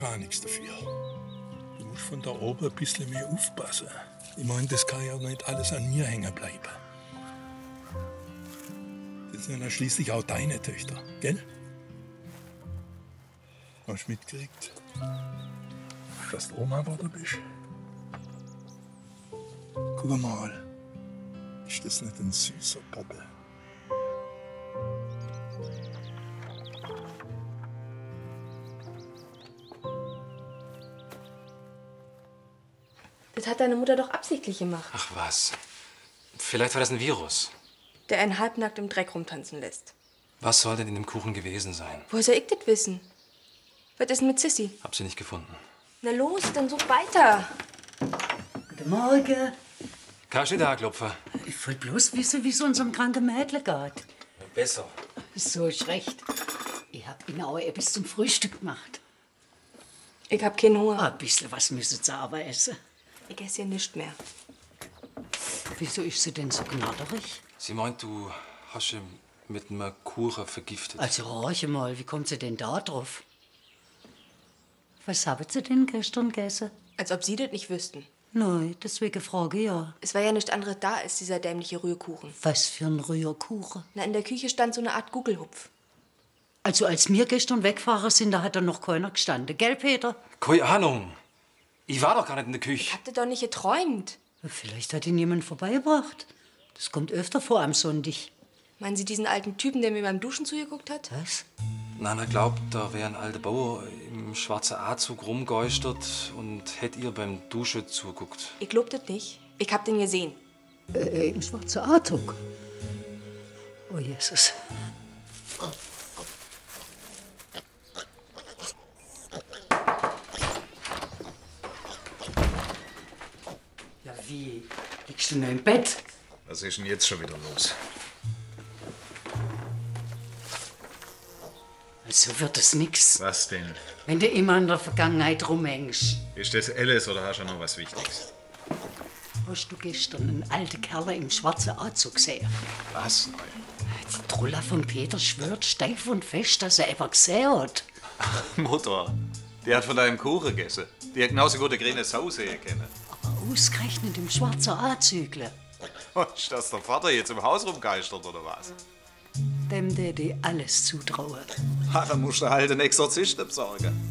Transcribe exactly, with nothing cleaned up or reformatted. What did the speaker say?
Gar nichts dafür. Du musst von da oben ein bisschen mehr aufpassen. Ich meine, das kann ja nicht alles an mir hängen bleiben. Das sind ja schließlich auch deine Töchter, gell? Hast du mitgekriegt, dass du Oma geworden bist? Guck mal, ist das nicht ein süßer Poppel? Das hat deine Mutter doch absichtlich gemacht. Ach was. Vielleicht war das ein Virus. Der einen halbnackt im Dreck rumtanzen lässt. Was soll denn in dem Kuchen gewesen sein? Woher soll ich das wissen? Was ist denn mit Sissi? Hab sie nicht gefunden. Na los, dann such weiter. Guten Morgen. Kaschi da, Klopfer. Ich wollte bloß wissen, wie es unserem kranken Mädel geht. Besser. So ist recht. Ich hab Ihnen auch etwas zum Frühstück gemacht. Ich hab keinen Hunger. Ein bisschen was müssen Sie aber essen. Ich esse ja nichts mehr. Wieso ist sie denn so gnadrig? Sie meint, du hast sie mit einem Kuchen vergiftet. Also horche mal, wie kommt sie denn da drauf? Was haben Sie denn gestern gegessen? Als ob Sie das nicht wüssten. Nein, deswegen frage ich ja. Es war ja nichts anderes da als dieser dämliche Rührkuchen. Was für ein Rührkuchen? Na, in der Küche stand so eine Art Gugelhupf. Also als wir gestern weggefahren sind, da hat da noch keiner gestanden, gell, Peter? Keine Ahnung. Ich war doch gar nicht in der Ich Küche. hab das doch nicht geträumt. Vielleicht hat ihn jemand vorbeigebracht. Das kommt öfter vor am Sonntag. Meinen Sie diesen alten Typen, der mir beim Duschen zugeguckt hat? Was? Nana glaubt, da wäre ein alter Bauer im schwarzen Anzug rumgeistert und hätte ihr beim Duschen zugeguckt. Ich glaub das nicht. Ich hab den gesehen. Äh, im schwarzen Anzug. Oh, Jesus. Ja, wie? Liegst du noch im Bett? Was ist denn jetzt schon wieder los? Also wird es nix, Was denn? wenn du immer in der Vergangenheit rumhängst. Ist das alles oder hast du noch was Wichtiges? Hast du gestern einen alten Kerl im schwarzen Anzug gesehen? Was? Die Trulla von Peter schwört steif und fest, dass er etwas gesehen hat. Mutter, die hat von deinem Kuchen gegessen. Die hat genauso gut eine grüne Sau sehen können. Aber ausgerechnet im schwarzen Anzügle. Ist das der Vater jetzt im Haus rumgeistert oder was? Dem der dir alles zutrauen. Ha, dann musst du halt einen Exorzisten besorgen.